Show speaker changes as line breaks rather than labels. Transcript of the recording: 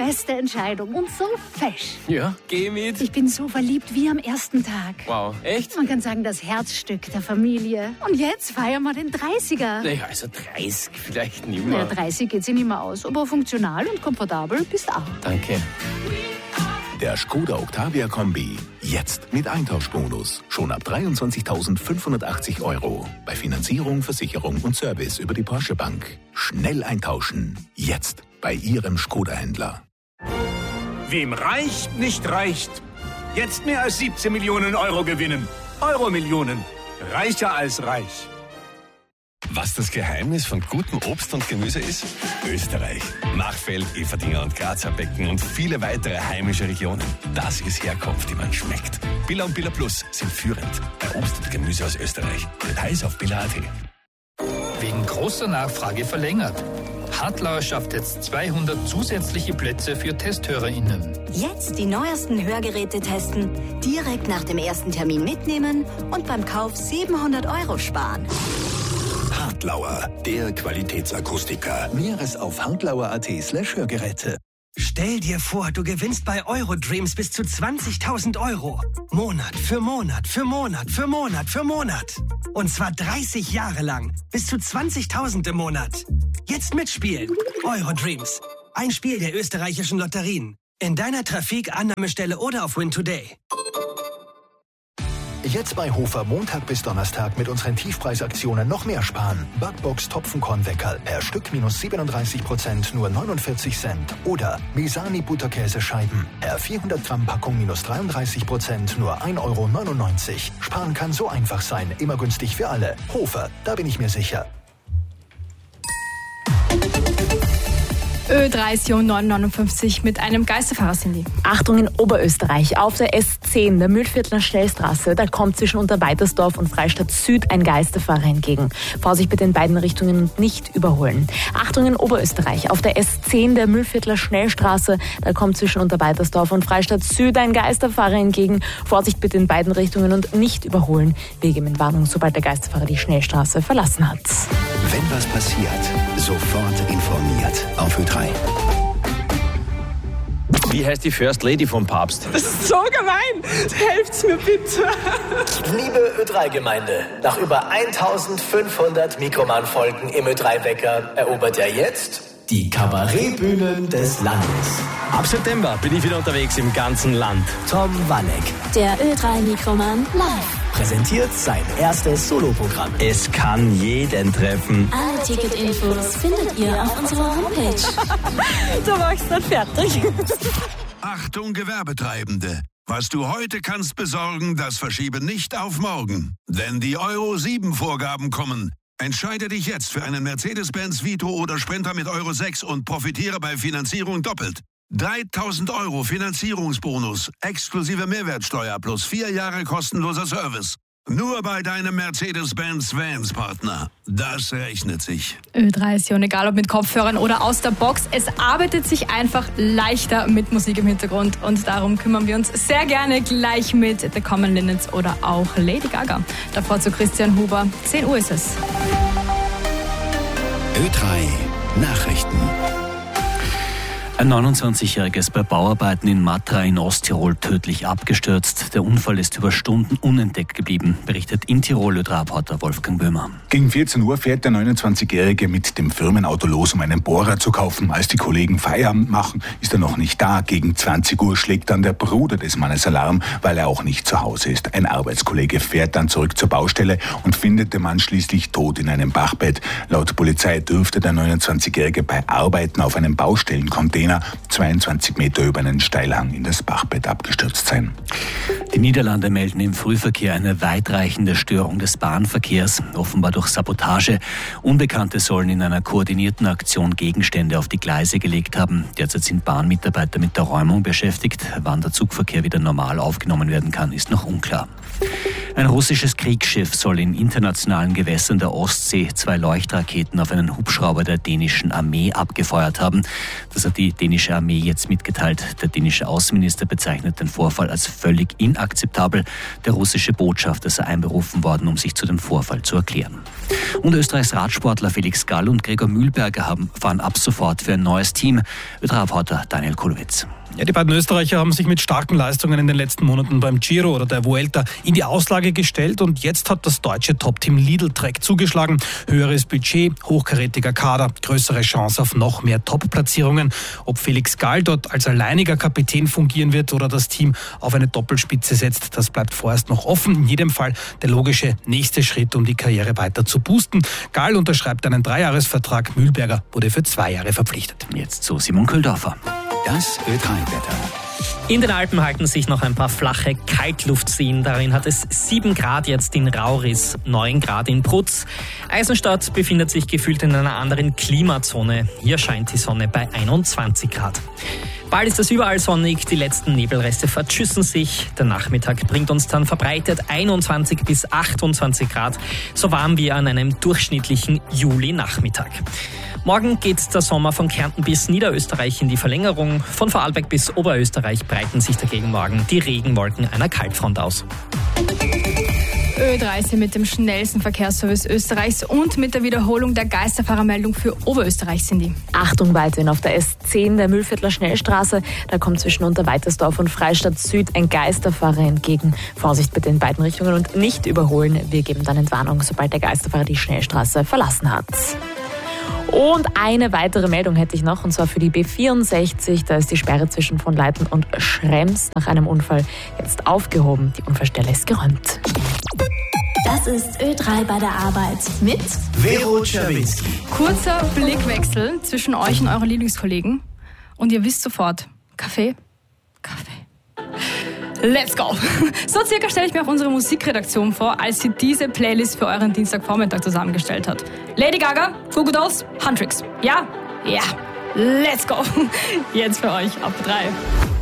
beste Entscheidung und so fesch.
Ja, geh mit.
Ich bin so verliebt wie am ersten Tag.
Wow, echt?
Man kann sagen, das Herzstück der Familie. Und jetzt feiern wir den 30er.
Naja, also 30 vielleicht nicht
Ja,
mehr.
30 geht sich nicht mehr aus, aber funktional und komfortabel bist auch.
Danke.
Der Skoda Octavia Kombi. Jetzt mit Eintauschbonus. Schon ab 23.580 €. Bei Finanzierung, Versicherung und Service über die Porsche Bank. Schnell eintauschen. Jetzt bei Ihrem Skoda-Händler.
Wem reicht, nicht reicht. Jetzt mehr als 17 Millionen € gewinnen. Euro-Millionen. Reicher als reich.
Was das Geheimnis von gutem Obst und Gemüse ist? Österreich. Machfeld, Eferdingen und Grazer Becken und viele weitere heimische Regionen. Das ist Herkunft, die man schmeckt. Billa und Billa Plus sind führend bei Obst und Gemüse aus Österreich. Details auf billa.at.
Wegen großer Nachfrage verlängert. Hartlauer schafft jetzt 200 zusätzliche Plätze für TesthörerInnen.
Jetzt die neuesten Hörgeräte testen, direkt nach dem ersten Termin mitnehmen und beim Kauf 700 € sparen.
Hartlauer, der Qualitätsakustiker. Mehres auf hartlauer.at/Hörgeräte.
Stell dir vor, du gewinnst bei Eurodreams bis zu 20.000 €. Monat für Monat für Monat für Monat für Monat. Und zwar 30 Jahre lang. Bis zu 20.000 im Monat. Jetzt mitspielen. Eurodreams. Ein Spiel der österreichischen Lotterien. In deiner Trafik, Annahmestelle oder auf Win Today.
Jetzt bei Hofer Montag bis Donnerstag mit unseren Tiefpreisaktionen noch mehr sparen. Backbox Topfenkornweckerl per Stück minus 37%, nur 49 Cent. Oder Misani Butterkäsescheiben per 400 Gramm Packung minus 33%, nur 1,99 €. Sparen kann so einfach sein, immer günstig für alle. Hofer, da bin ich mir sicher.
Ö30 959 mit einem Geisterfahrer, Cindy.
Achtung in Oberösterreich, auf der S10, der Mühlviertler Schnellstraße, da kommt zwischen Unterweitersdorf und Freistadt Süd ein Geisterfahrer entgegen. Vorsicht bitte in beiden Richtungen und nicht überholen. Achtung in Oberösterreich, auf der S10, der Mühlviertler Schnellstraße, da kommt zwischen Unterweitersdorf und Freistadt Süd ein Geisterfahrer entgegen. Vorsicht bitte in beiden Richtungen und nicht überholen. Wir geben Warnung, sobald der Geisterfahrer die Schnellstraße verlassen hat.
Wenn was passiert, sofort informiert. Auf Ö3.
Wie heißt die First Lady vom Papst?
Das ist so gemein. Helft's mir bitte.
Liebe Ö3-Gemeinde, nach über 1500 Mikroman-Folgen im Ö3-Wecker erobert er jetzt die Kabarettbühnen des Landes.
Ab September bin ich wieder unterwegs im ganzen Land.
Tom Wanneck
Der Ö3-Mikroman live.
präsentiert sein erstes Soloprogramm.
Es kann jeden treffen.
Alle Ticketinfos findet ihr auf unserer Homepage.
Du machst dann fertig.
Achtung Gewerbetreibende. Was du heute kannst besorgen, das verschiebe nicht auf morgen. Denn die Euro 7 Vorgaben kommen. Entscheide dich jetzt für einen Mercedes-Benz Vito oder Sprinter mit Euro 6 und profitiere bei Finanzierung doppelt. 3.000 € Finanzierungsbonus, exklusive Mehrwertsteuer plus 4 Jahre kostenloser Service. Nur bei deinem Mercedes-Benz Vans-Partner. Das rechnet sich.
Ö30, egal ob mit Kopfhörern oder aus der Box, es arbeitet sich einfach leichter mit Musik im Hintergrund. Und darum kümmern wir uns sehr gerne gleich mit The Common Linnets oder auch Lady Gaga. Davor zu Christian Huber. 10 Uhr ist es.
Ö3 Nachrichten.
Ein 29-Jähriger ist bei Bauarbeiten in Matra in Osttirol tödlich abgestürzt. Der Unfall ist über Stunden unentdeckt geblieben, berichtet in Tirol Ö3-Reporter Wolfgang Böhmer.
Gegen 14 Uhr fährt der 29-Jährige mit dem Firmenauto los, um einen Bohrer zu kaufen. Als die Kollegen Feierabend machen, ist er noch nicht da. Gegen 20 Uhr schlägt dann der Bruder des Mannes Alarm, weil er auch nicht zu Hause ist. Ein Arbeitskollege fährt dann zurück zur Baustelle und findet den Mann schließlich tot in einem Bachbett. Laut Polizei dürfte der 29-Jährige bei Arbeiten auf einem Baustellencontainer 22 Meter über einen Steilhang in das Bachbett abgestürzt sein.
Die Niederlande melden im Frühverkehr eine weitreichende Störung des Bahnverkehrs, offenbar durch Sabotage. Unbekannte sollen in einer koordinierten Aktion Gegenstände auf die Gleise gelegt haben. Derzeit sind Bahnmitarbeiter mit der Räumung beschäftigt. Wann der Zugverkehr wieder normal aufgenommen werden kann, ist noch unklar. Ein russisches Kriegsschiff soll in internationalen Gewässern der Ostsee 2 Leuchtraketen auf einen Hubschrauber der dänischen Armee abgefeuert haben. Das hat die dänische Armee jetzt mitgeteilt. Der dänische Außenminister bezeichnet den Vorfall als völlig inakzeptabel. Der russische Botschafter sei einberufen worden, um sich zu dem Vorfall zu erklären. Und Österreichs Radsportler Felix Gall und Gregor Mühlberger fahren ab sofort für ein neues Team. Ö3-Reporter Daniel Kulowitz.
Ja, die beiden Österreicher haben sich mit starken Leistungen in den letzten Monaten beim Giro oder der Vuelta in die Auslage gestellt und jetzt hat das deutsche Top-Team Lidl-Trek zugeschlagen. Höheres Budget, hochkarätiger Kader, größere Chance auf noch mehr Top-Platzierungen. Ob Felix Gall dort als alleiniger Kapitän fungieren wird oder das Team auf eine Doppelspitze setzt, das bleibt vorerst noch offen. In jedem Fall der logische nächste Schritt, um die Karriere weiter zu boosten. Gall unterschreibt einen 3-Jahres-Vertrag, Mühlberger wurde für 2 Jahre verpflichtet.
Jetzt zu Simon Köhldorfer.
Das Ö3-Wetter.
In den Alpen halten sich noch ein paar flache Kaltluftseen. Darin hat es 7 Grad jetzt in Rauris, 9 Grad in Prutz. Eisenstadt befindet sich gefühlt in einer anderen Klimazone. Hier scheint die Sonne bei 21 Grad. Bald ist es überall sonnig, die letzten Nebelreste verschüssen sich. Der Nachmittag bringt uns dann verbreitet 21 bis 28 Grad, so warm wie an einem durchschnittlichen Juli-Nachmittag. Morgen geht der Sommer von Kärnten bis Niederösterreich in die Verlängerung. Von Vorarlberg bis Oberösterreich breiten sich dagegen morgen die Regenwolken einer Kaltfront aus.
Ö30 mit dem schnellsten Verkehrsservice Österreichs und mit der Wiederholung der Geisterfahrermeldung für Oberösterreich sind die.
Achtung weiterhin auf der S10 der Mühlviertler Schnellstraße. Da kommt zwischen Unterweitersdorf und Freistadt Süd ein Geisterfahrer entgegen. Vorsicht bitte in beiden Richtungen und nicht überholen. Wir geben dann Entwarnung, sobald der Geisterfahrer die Schnellstraße verlassen hat. Und eine weitere Meldung hätte ich noch, und zwar für die B64. Da ist die Sperre zwischen von Leiten und Schrems nach einem Unfall jetzt aufgehoben. Die Unfallstelle ist geräumt.
Das ist Ö3 bei der Arbeit mit
Vero Czerwinski.
Kurzer Blickwechsel zwischen euch und euren Lieblingskollegen. Und ihr wisst sofort, Kaffee. Let's go! So circa stelle ich mir auch unsere Musikredaktion vor, als sie diese Playlist für euren Dienstagvormittag zusammengestellt hat. Lady Gaga, Goo Goo Dolls, Huntrix. Ja? Ja. Let's go! Jetzt für euch ab 3.